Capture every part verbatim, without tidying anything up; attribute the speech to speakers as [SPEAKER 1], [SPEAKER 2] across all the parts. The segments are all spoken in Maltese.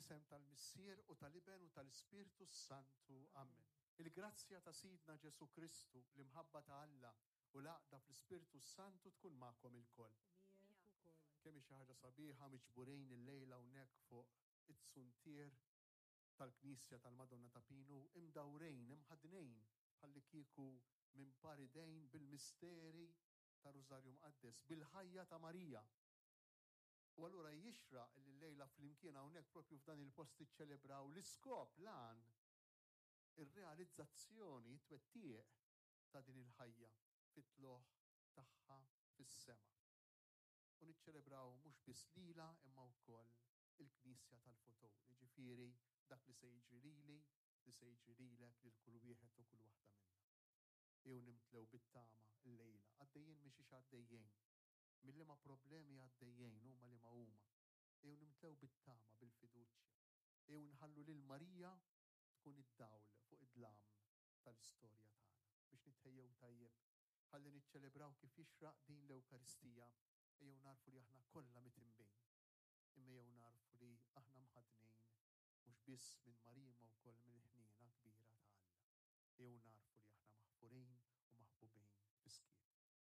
[SPEAKER 1] Fl-isem tal-Missier u tal-Iben u tal-Ispirtu Santu. Amen. Il-grazzja ta' Sidna Ġesu Kristu, l-imħabba ta' Alla u laqda fl-Ispirtu Santu tkun ma'kom il-koll. Kemm xi ħaġa sabiħa miġburejn il-lejla hawnhekk fuq it-suntier tal-Knisja tal-Madonna ta' Pinu, imdawrejn, imħadnejn bħalli kieku minn paridejn bil-misteri ta' Rużarju Mqaddes, bil-ħajja ta' Marija. U allura jixraq li l-lejla fl-imkien hawnhekk propju f'dan il-post iċċelebraw l-iskop lan ir-realizzazzjoni t-twettieq ta' din il-ħajja fit-tloħ tagħha fis-sema. U niċċelebraw mhux biss lila imma wkoll il-Knisja tal-Futur. Jiġifieri dak li se jiġri lili, li se jiġri lilek lil kull wieħed u kull waħda minna. Jew nimtlew bit-tama l-lejla, għaddejjin minn xi għaddejjin, milli ma problemi għaddejjin huma li ma huma. Jew nimtlew bit-tama bil-fiduċja. Jew nħallu lil Marija tkun id-dawl fuq id-dlam tal-istorja tagħna biex nitħejjew tajjeb ħalli niċċelebraw kif jixraq din l-Ewkaristija. Jew narfu li aħna kollha mitinbejn. Imma jew narfu li aħna mħadnin mhux biss minn Marija ma wkoll mill-ħniena kbira ta' Alla. Jew narfu li aħna maħfurin u maħbubejn fiskien.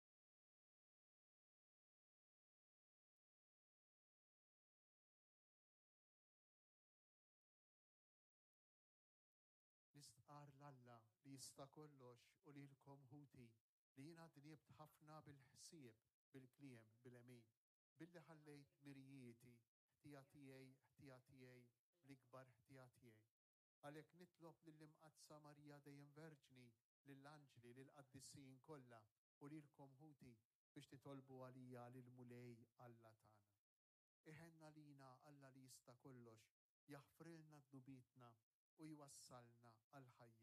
[SPEAKER 1] Nistqar l-Alla li jista' kollox u li lkom ħuti li jiena dniebt ħafna bil-ħsieb, bil-kliem, bil-emil, billi ħallejt mirjieti, ħtija tiegħi, ħtija tiegħi, l-ikbar ħtija tiegħi. Għalhekk nitlob lill-imqadsa Marija dejjem Verġni, lill-anġli, lill-qaddissin kollha u lilkom ħuti biex titolbu għalija lil mulej Alla tagħna. Iħenna lina Alla li jista' kollox, jaħfrilna dnubitna u jwassalna għal ħajja